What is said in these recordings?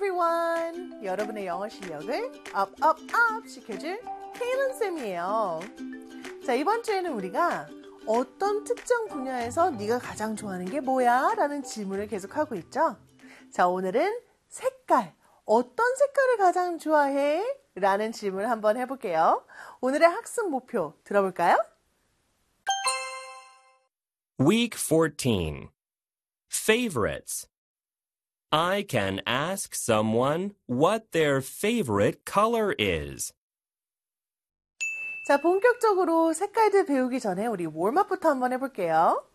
everyone! 여러분의 영어 실력을 up 시켜줄 케일런 쌤이에요. 자, 이번 주에는 우리가 어떤 특정 분야에서 네가 가장 좋아하는 게 뭐야? 라는 질문을 계속하고 있죠. 자, 오늘은 색깔. 어떤 색깔을 가장 좋아해? 라는 질문을 한번 해볼게요. 오늘의 학습 목표 들어볼까요? Week 14. Favorites. I can ask someone what their favorite color is. 자, 본격적으로 색깔들 배우기 전에 우리 웜업부터 한번 해볼게요.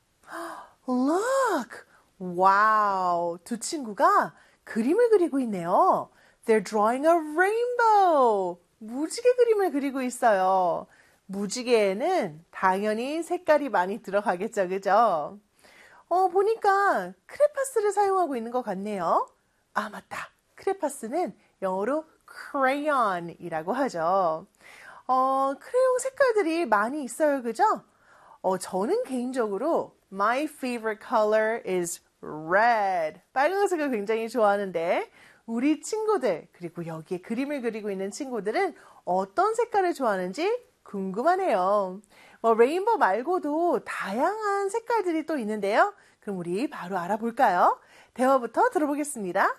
Look! 와우! 두 친구가 그림을 그리고 있네요. They're drawing a rainbow! 무지개 그림을 그리고 있어요. 무지개에는 당연히 색깔이 많이 들어가겠죠, 그죠? 보니까 크레파스를 사용하고 있는 것 같네요. 아, 맞다. 크레파스는 영어로 crayon이라고 하죠. 크레용 색깔들이 많이 있어요, 그죠? 저는 개인적으로 my favorite color is red. 빨간색을 굉장히 좋아하는데 우리 친구들, 그리고 여기에 그림을 그리고 있는 친구들은 어떤 색깔을 좋아하는지 궁금하네요. 레인보우 말고도 다양한 색깔들이 또 있는데요. 그럼 우리 바로 알아볼까요? 대화부터 들어보겠습니다.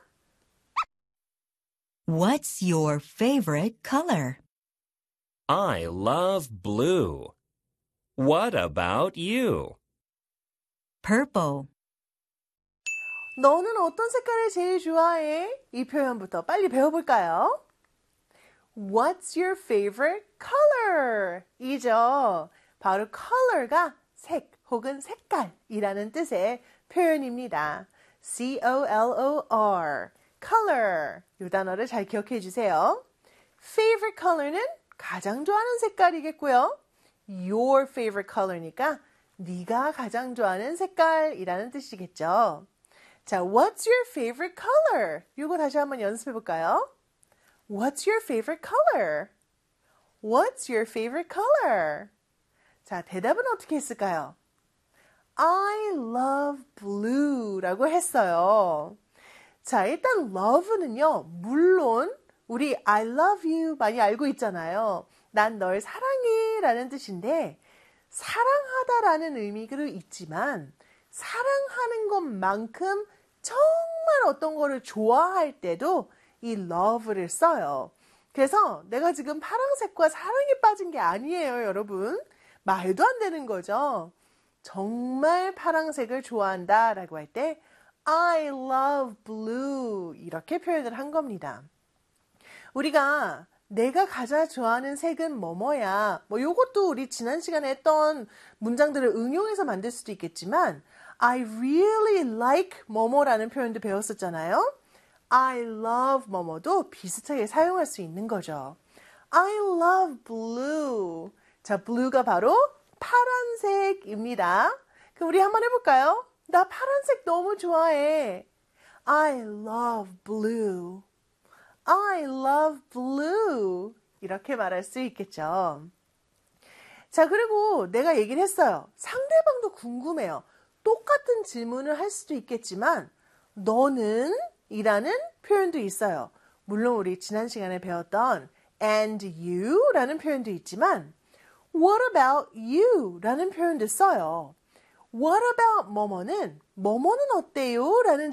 What's your favorite color? I love blue. What about you? Purple. 너는 어떤 색깔을 제일 좋아해? 이 표현부터 빨리 배워볼까요? What's your favorite color? 이죠. 바로 color가 색 혹은 색깔이라는 뜻의 표현입니다. C-O-L-O-R, color. 이 단어를 잘 기억해 주세요. Favorite color는 가장 좋아하는 색깔이겠고요. Your favorite color니까 네가 가장 좋아하는 색깔이라는 뜻이겠죠. 자, what's your favorite color? 이거 다시 한번 연습해 볼까요? What's your favorite color? What's your favorite color? 자, 대답은 어떻게 했을까요? I love blue 라고 했어요. 자, 일단 love는요, 물론 우리 I love you 많이 알고 있잖아요. 난 널 사랑해 라는 뜻인데 사랑하다라는 의미도 있지만 사랑하는 것만큼 정말 어떤 거를 좋아할 때도 이 love를 써요. 그래서 내가 지금 파란색과 사랑에 빠진 게 아니에요, 여러분. 말도 안 되는 거죠. 정말 파란색을 좋아한다 라고 할 때 I love blue 이렇게 표현을 한 겁니다. 우리가 내가 가장 좋아하는 색은 뭐뭐야. 요것도 우리 지난 시간에 했던 문장들을 응용해서 만들 수도 있겠지만 I really like 뭐뭐라는 표현도 배웠었잖아요. I love 뭐뭐도 비슷하게 사용할 수 있는 거죠. I love blue. 자, blue가 바로 파란색입니다. 그럼 우리 한번 해볼까요? 나 파란색 너무 좋아해. I love blue. I love blue. 이렇게 말할 수 있겠죠. 자, 그리고 내가 얘기를 했어요. 상대방도 궁금해요. 똑같은 질문을 할 수도 있겠지만 너는? 이라는 표현도 있어요. 물론 우리 지난 시간에 배웠던 and you 라는 표현도 있지만 what about you 라는 표현도 써요. What about 뭐뭐는 어때요? 라는